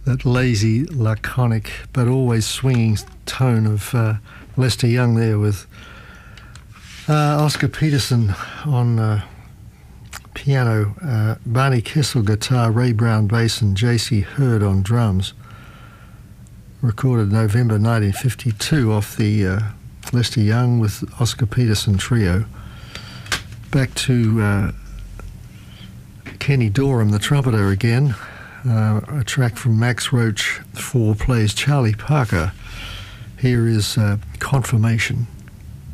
that lazy, laconic, but always swinging tone of Lester Young there with Oscar Peterson on piano, Barney Kessel guitar, Ray Brown bass and J.C. Hurd on drums. Recorded November 1952 off the Lester Young with Oscar Peterson trio. Back to Kenny Dorham, the trumpeter again. A track from Max Roach 4 plays Charlie Parker. Here is Confirmation.